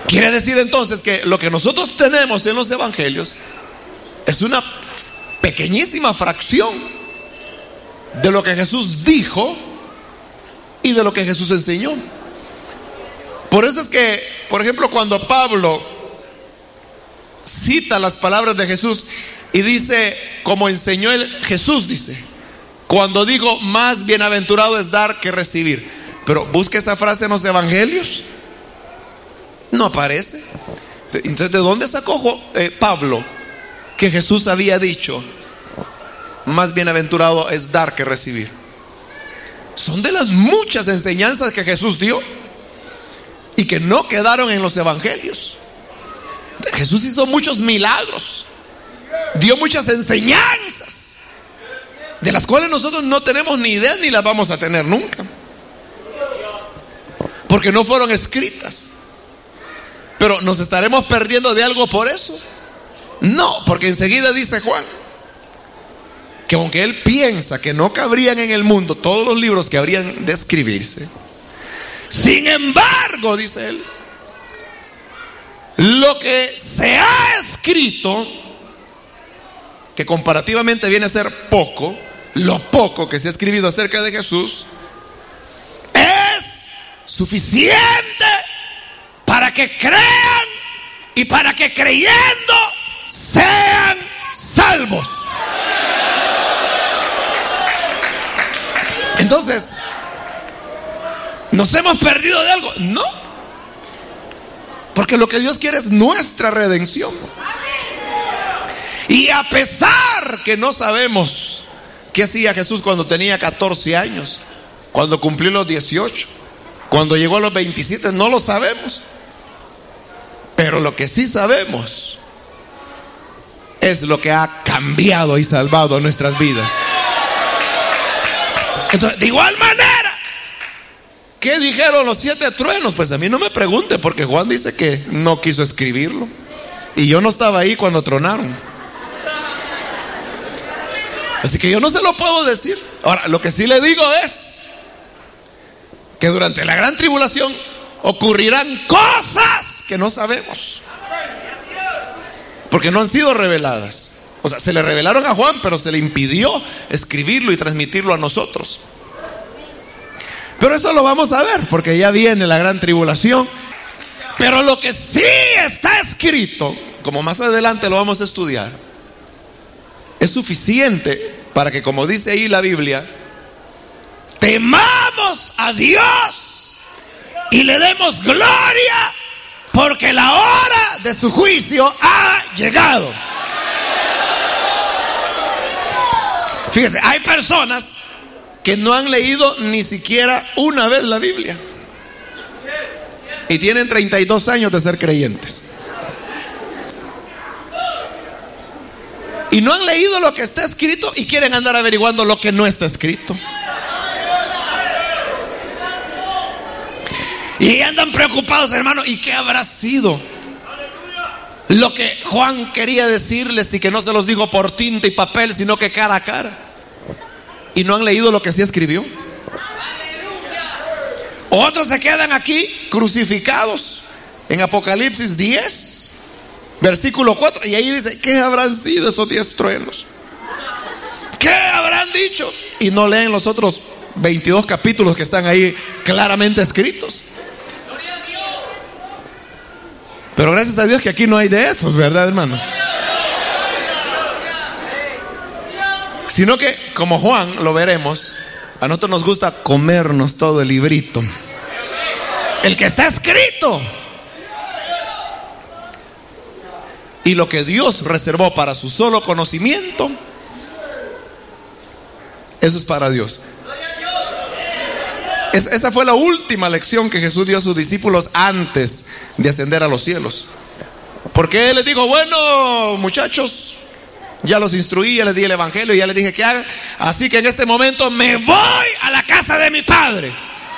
Quiere decir entonces que lo que nosotros tenemos en los evangelios es una pequeñísima fracción de lo que Jesús dijo y de lo que Jesús enseñó. Por eso es que, por ejemplo, cuando Pablo cita las palabras de Jesús y dice, como enseñó Jesús, dice, cuando dijo, más bienaventurado es dar que recibir. Pero busque esa frase en los evangelios, no aparece. Entonces, ¿de dónde sacó Pablo que Jesús había dicho, más bienaventurado es dar que recibir? Son de las muchas enseñanzas que Jesús dio y que no quedaron en los evangelios. Jesús hizo muchos milagros, dio muchas enseñanzas de las cuales nosotros no tenemos ni idea ni las vamos a tener nunca, porque no fueron escritas. Pero ¿nos estaremos perdiendo de algo por eso? No, porque enseguida dice Juan que aunque él piensa que no cabrían en el mundo todos los libros que habrían de escribirse, sin embargo, dice él, lo que se ha escrito, que comparativamente viene a ser poco, lo poco que se ha escrito acerca de Jesús, es suficiente para que crean y para que creyendo sean salvos. Entonces, ¿nos hemos perdido de algo? No, porque lo que Dios quiere es nuestra redención. Y a pesar que no sabemos qué hacía Jesús cuando tenía 14 años, cuando cumplió los 18, cuando llegó a los 27, no lo sabemos. Pero lo que sí sabemos es lo que ha cambiado y salvado nuestras vidas. Entonces, de igual manera, ¿qué dijeron los 7 truenos? Pues a mí no me pregunte, porque Juan dice que no quiso escribirlo y yo no estaba ahí cuando tronaron. Así que yo no se lo puedo decir. Ahora, lo que sí le digo es que durante la gran tribulación ocurrirán cosas que no sabemos, porque no han sido reveladas. O sea, se le revelaron a Juan, pero se le impidió escribirlo y transmitirlo a nosotros. Pero eso lo vamos a ver, porque ya viene la gran tribulación. Pero lo que sí está escrito, como más adelante lo vamos a estudiar, es suficiente para que, como dice ahí la Biblia, temamos a Dios y le demos gloria, porque la hora de su juicio ha llegado. Fíjese, hay personas que no han leído ni siquiera una vez la Biblia y tienen 32 años de ser creyentes y no han leído lo que está escrito y quieren andar averiguando lo que no está escrito. Y andan preocupados, hermano, ¿y qué habrá sido lo que Juan quería decirles y que no se los dijo por tinta y papel, sino que cara a cara? Y no han leído lo que sí escribió. Otros se quedan aquí crucificados en Apocalipsis 10, versículo 4, y ahí dice, ¿qué habrán sido esos 10 truenos? ¿Qué habrán dicho? Y no leen los otros 22 capítulos que están ahí claramente escritos. Pero gracias a Dios que aquí no hay de esos, ¿verdad, hermanos? Sino que, como Juan, lo veremos, a nosotros nos gusta comernos todo el librito, el que está escrito, y lo que Dios reservó para su solo conocimiento, eso es para Dios. Esa fue la última lección que Jesús dio a sus discípulos antes de ascender a los cielos. Porque Él les dijo, bueno, muchachos, ya los instruí, ya les di el evangelio, ya les dije que hagan, así que en este momento me voy a la casa de mi Padre.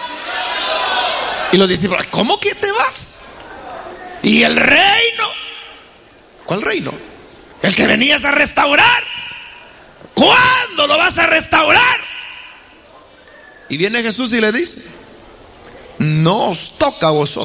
Y los discípulos, ¿cómo que te vas? ¿Y el reino? ¿Cuál reino? El que venías a restaurar. ¿Cuándo lo vas a restaurar? Y viene Jesús y le dice, no os toca a vosotros